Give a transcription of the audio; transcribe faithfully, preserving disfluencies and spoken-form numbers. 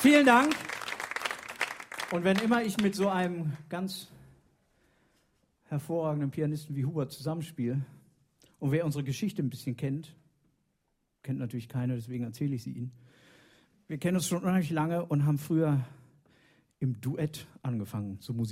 Vielen Dank. Und wenn immer ich mit so einem ganz hervorragenden Pianisten wie Hubert zusammenspiele, und wer unsere Geschichte ein bisschen kennt, kennt natürlich keiner, deswegen erzähle ich sie Ihnen. Wir kennen uns schon unheimlich lange und haben früher im Duett angefangen zu musizieren.